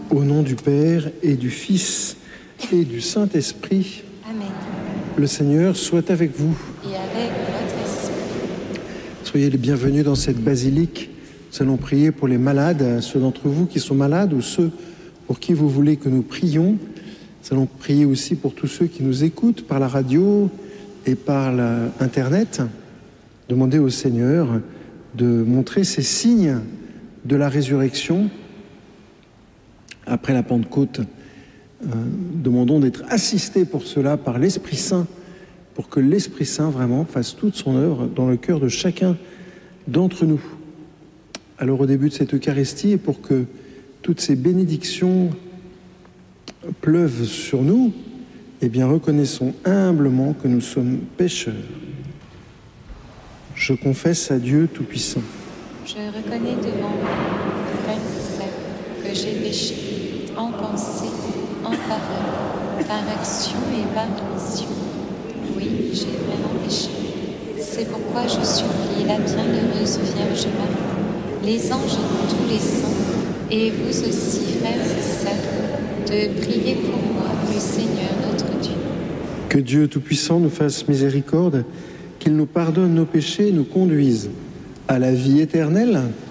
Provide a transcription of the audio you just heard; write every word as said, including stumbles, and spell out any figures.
Au nom du Père et du Fils et du Saint-Esprit. Amen. Le Seigneur soit avec vous. Et avec votre esprit. Soyez les bienvenus dans cette basilique. Nous allons prier pour les malades, ceux d'entre vous qui sont malades ou ceux pour qui vous voulez que nous prions. Nous allons prier aussi pour tous ceux qui nous écoutent par la radio et par Internet. Demandez au Seigneur de montrer ces signes de la résurrection. Après la Pentecôte, euh, demandons d'être assistés pour cela par l'Esprit Saint, pour que l'Esprit Saint vraiment fasse toute son œuvre dans le cœur de chacun d'entre nous. Alors au début de cette Eucharistie, et pour que toutes ces bénédictions pleuvent sur nous, eh bien reconnaissons humblement que nous sommes pécheurs. Je confesse à Dieu Tout-Puissant. Je reconnais devant vous, frères et sœurs, que j'ai péché en pensée, en parole, par action et par omission. Oui, j'ai vraiment péché. C'est pourquoi je supplie la bienheureuse Vierge Marie, les anges et tous les saints, et vous aussi, frères et sœurs, de prier pour moi, le Seigneur notre Dieu. Que Dieu Tout-Puissant nous fasse miséricorde, qu'il nous pardonne nos péchés et nous conduise à la vie éternelle.